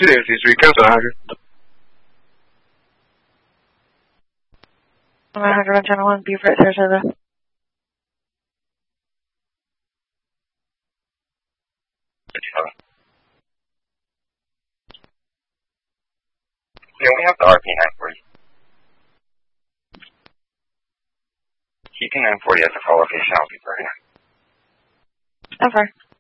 Seriously, cancel 100. 100 channel 1, Beaufort, Sarasota. Can we have the RP9 for you? Keeping 940 as a call location, I'll be right now. Over.